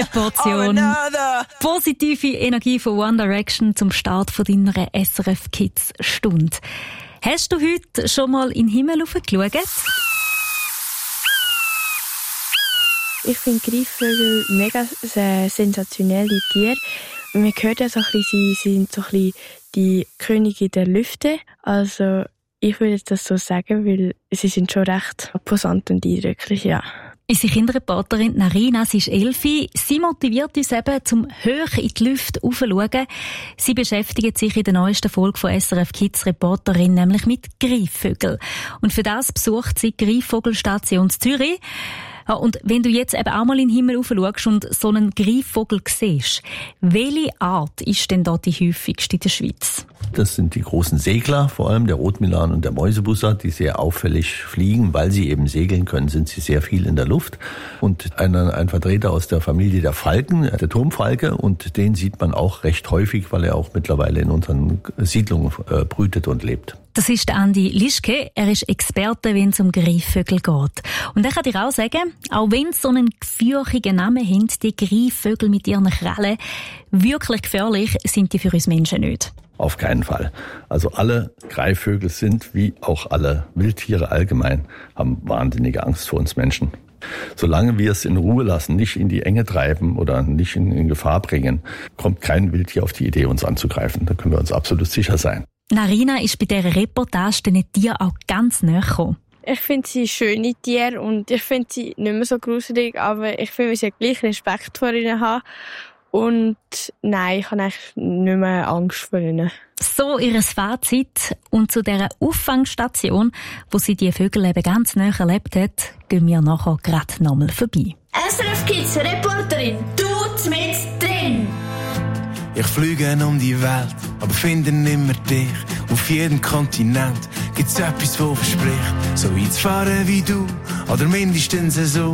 Eine Portion positive Energie von One Direction zum Start von deiner SRF Kids Stunde. Hast du heute schon mal in den Himmel geschaut? Ich finde Greifvögel mega sensationelle Tiere. Man hört ja so ein bisschen, sie sind so ein bisschen die Könige der Lüfte. Also ich würde das so sagen, weil sie sind schon recht imposant und eindrücklich, ja. Unsere Kinderreporterin Narina, sie ist 11. Sie motiviert uns eben, zum hoch in die Lüfte raufzuschauen. Sie beschäftigt sich in der neuesten Folge von SRF Kids Reporterin nämlich mit Greifvögeln. Und für das besucht sie die Greifvogelstation Zürich. Ja, und wenn du jetzt eben auch mal in den Himmel raufschaust und so einen Greifvogel siehst, welche Art ist denn da die häufigste in der Schweiz? Das sind die großen Segler, vor allem der Rotmilan und der Mäusebussard, die sehr auffällig fliegen. Weil sie eben segeln können, sind sie sehr viel in der Luft. Und ein Vertreter aus der Familie der Falken, der Turmfalke, und den sieht man auch recht häufig, weil er auch mittlerweile in unseren Siedlungen brütet und lebt. Das ist Andi Lischke. Er ist Experte, wenn es um Greifvögel geht. Und er kann dir auch sagen, auch wenn sie so einen gefürchigen Namen haben, die Greifvögel mit ihren Krallen, wirklich gefährlich sind die für uns Menschen nicht. Auf keinen Fall. Also alle Greifvögel sind, wie auch alle Wildtiere allgemein, haben wahnsinnige Angst vor uns Menschen. Solange wir es in Ruhe lassen, nicht in die Enge treiben oder nicht in Gefahr bringen, kommt kein Wildtier auf die Idee, uns anzugreifen. Da können wir uns absolut sicher sein. Narina ist bei dieser Reportage den Tieren auch ganz nahe gekommen. Ich finde sie schöne Tiere und ich finde sie nicht mehr so gruselig, aber ich finde, wir sollten gleich Respekt vor ihnen haben. Und nein, ich habe eigentlich nicht mehr Angst vor ihnen. So ihr Fazit. Und zu dieser Auffangstation, wo sie die Vögel eben ganz nahe erlebt hat, gehen wir nachher gerade nochmal vorbei. SRF Kids Reporterin, du mit drin! Ich fliege um die Welt, aber finde nimmer dich. Auf jedem Kontinent gibt's etwas, das verspricht, so weit zu fahren wie du, oder mindestens so.